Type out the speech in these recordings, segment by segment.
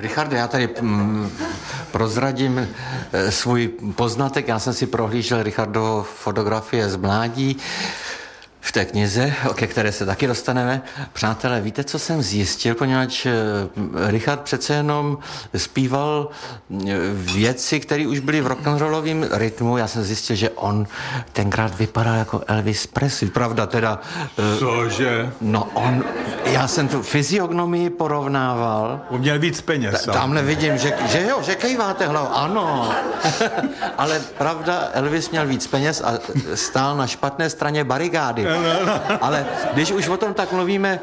Richarde, já tady prozradím svůj poznatek. Já jsem si prohlížel Richardovo fotografie z mládí v té knize, ke které se taky dostaneme. Přátelé, víte, co jsem zjistil, poněvadž Richard přece jenom zpíval věci, které už byly v rock'n'rollovém rytmu. Já jsem zjistil, že on tenkrát vypadal jako Elvis Presley. Pravda teda... Cože? No já jsem tu fyziognomii porovnával. Měl víc peněz. Tamhle vidím, že kejváte hlavou. Ano. Ale pravda, Elvis měl víc peněz a stál na špatné straně barigády. Ale když už o tom tak mluvíme,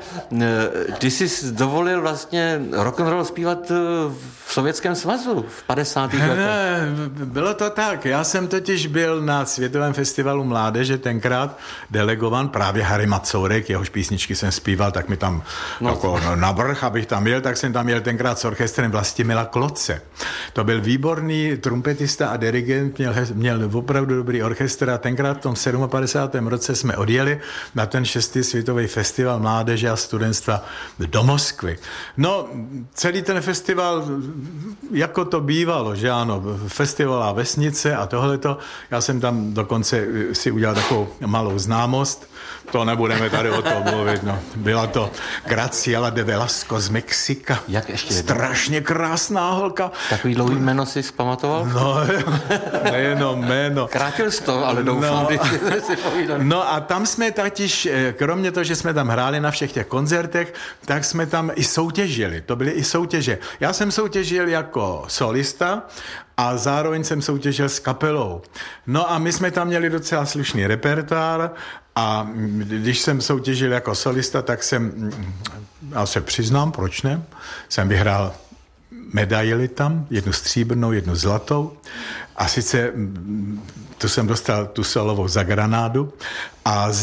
ty jsi dovolil vlastně rock'n'roll zpívat v Sovětském svazu v 50. letech. Ne, bylo to tak. Já jsem totiž byl na Světovém festivalu mládeže tenkrát delegovan právě Harry Macourek, jehož písničky jsem zpíval, tak mi tam jako navrch, abych tam jel, tak jsem tam jel tenkrát s orchestrem Vlastimila Kloce. To byl výborný trumpetista a dirigent, měl opravdu dobrý orchestr a tenkrát v tom 57. roce jsme odjeli na ten 6. světový festival mládeže a studentstva do Moskvy. No, celý ten festival, jako to bývalo, že ano, festivalová vesnice a tohleto, já jsem tam dokonce si udělal takovou malou známost, to nebudeme tady o tom mluvit, no. Byla to Graciela de Velasco z Mexika. Jak ještě? Strašně krásná holka. Takový dlouhý jméno si zpamatoval? No, nejenom jméno. Krátil jsi to, ale doufám, že si povídal. No a tam jsme totiž, kromě toho, že jsme tam hráli na všech těch koncertech, tak jsme tam i soutěžili. To byly i soutěže. Já jsem soutěžil jako solista a zároveň jsem soutěžil s kapelou. No a my jsme tam měli docela slušný repertoár a když jsem soutěžil jako solista, tak jsem, já se přiznám, proč ne, jsem vyhrál medaili tam, jednu stříbrnou, jednu zlatou a sice tu jsem dostal tu solovou za Granádu a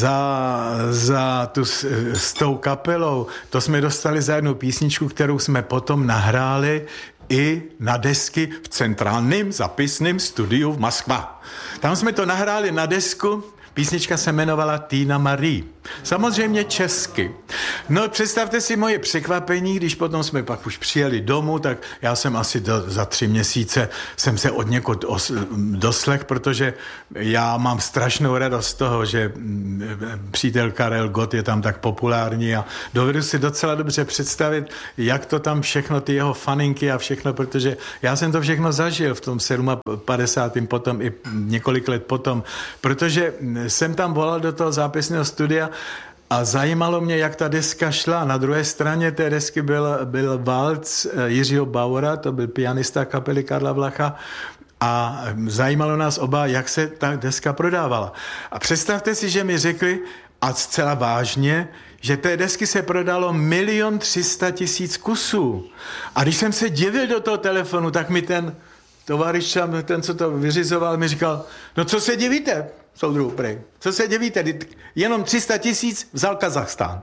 s tou kapelou, to jsme dostali za jednu písničku, kterou jsme potom nahráli i na desky v centrálním zapisným studiu v Moskva. Tam jsme to nahráli na desku, písnička se jmenovala Tina Marie. Samozřejmě česky. No představte si moje překvapení, když potom jsme pak už přijeli domů, tak já jsem asi za 3 měsíce jsem se od někud doslech, protože já mám strašnou radost z toho, že přítel Karel Gott je tam tak populární a dovedu si docela dobře představit, jak to tam všechno, ty jeho faninky a všechno, protože já jsem to všechno zažil v tom 57. potom i několik let potom, protože jsem tam volal do toho zápisného studia a zajímalo mě, jak ta deska šla. Na druhé straně té desky byl valc Jiřího Bauera, to byl pianista kapely Karla Vlacha, a zajímalo nás oba, jak se ta deska prodávala. A představte si, že mi řekli, a zcela vážně, že té desky se prodalo 1 300 000 kusů. A když jsem se divil do toho telefonu, tak mi ten tovariš, ten, co to vyřizoval, mi říkal, no co se divíte, soudruhu, prej, co se divíte, jenom 300 000 vzal Kazachstán.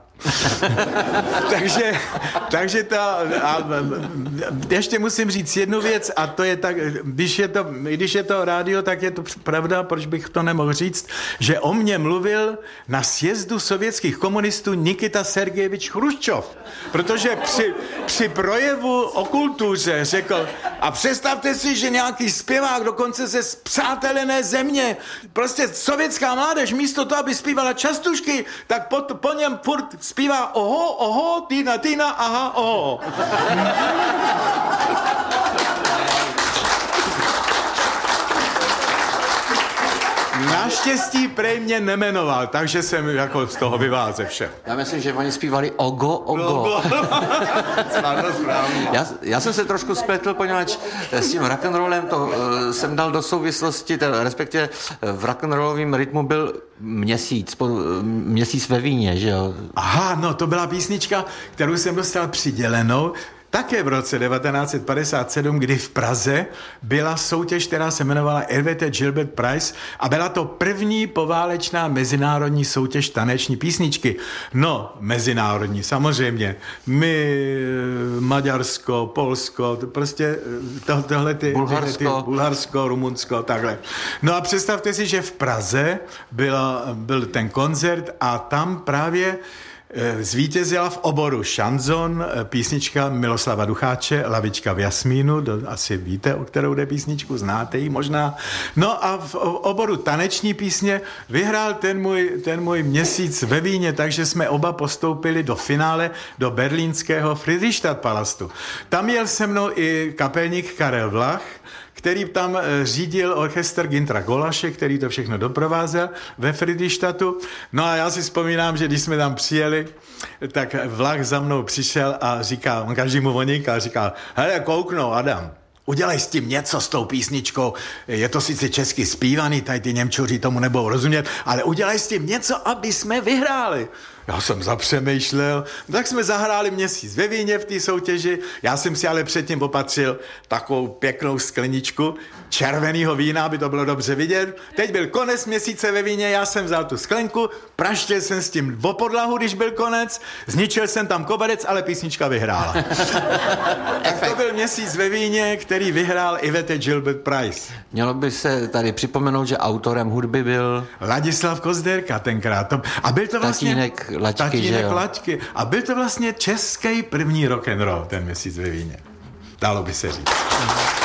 takže ještě musím říct jednu věc a to je tak, když je to rádio, tak je to pravda, proč bych to nemohl říct, že o mně mluvil na sjezdu sovětských komunistů Nikita Sergejevič Chruščov, protože při projevu o kultuře řekl, a představte si, že nějaký zpěvák dokonce ze spřátelené země, prostě sovětská mládež místo toho, aby zpívala častušky, tak po něm furt zpívá oho, Tina, aha, oho. Naštěstí prej mě nemenoval, takže jsem jako z toho vyváze vše. Já myslím, že oni zpívali ogo. Já jsem se trošku spletl, poněvadž s tím rock'n'rollem to jsem dal do souvislosti, respektive v rock'n'rollovém rytmu byl měsíc ve Víně, že jo? Aha, no to byla písnička, kterou jsem dostal přidělenou, také v roce 1957, kdy v Praze byla soutěž, která se jmenovala Erwete Gilbert Prize a byla to první poválečná mezinárodní soutěž taneční písničky. No, mezinárodní, samozřejmě. My, Maďarsko, Polsko, prostě tohle ty... Bulharsko, Rumunsko, takhle. No a představte si, že v Praze byl ten koncert a tam právě zvítězila v oboru šanzon písnička Miloslava Ducháče, Lavička v jasmínu, asi víte, o kterou jde písničku, znáte ji možná. No a v oboru taneční písně vyhrál ten můj měsíc ve Víně, takže jsme oba postoupili do finále do berlínského Friedrichstadtpalastu. Tam jel se mnou i kapelník Karel Vlach, který tam řídil orchestr Gintra Golaše, který to všechno doprovázel ve Friedrichstadtu. No a já si vzpomínám, že když jsme tam přijeli, tak Vlach za mnou přišel a říkal, on každému voníka a říkal, hele, kouknou, Adam, udělej s tím něco s tou písničkou, je to sice česky zpívaný, tady ty Němčuři tomu nebudou rozumět, ale udělej s tím něco, aby jsme vyhráli. Já jsem zapřemýšlel, tak jsme zahráli měsíc ve Víně v té soutěži, já jsem si ale předtím opatřil takovou pěknou skleničku červeného vína, aby to bylo dobře vidět. Teď byl konec měsíce ve Víně, já jsem vzal tu sklenku, praštil jsem s tím o podlahu, když byl konec, zničil jsem tam koberec, ale písnička vyhrála. Tak to byl měsíc ve Víně, který vyhrál Ivete Gilbert Prize. Mělo by se tady připomenout, že autorem hudby byl Ladislav Kozderka tenkrát. A byl to vlastně tatínek Laďky. A byl to vlastně český první rock and roll ten měsíc ve Víně. Dalo by se říct.